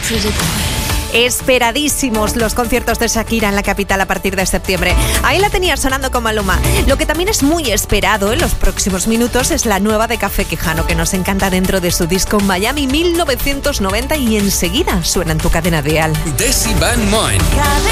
Esperadísimos los conciertos de Shakira en la capital a partir de septiembre. Ahí la tenía sonando con Maluma. Lo que también es muy esperado en los próximos minutos es la nueva de Café Quijano, que nos encanta dentro de su disco Miami 1990, y enseguida suena en tu cadena dial. Desi Van Moen.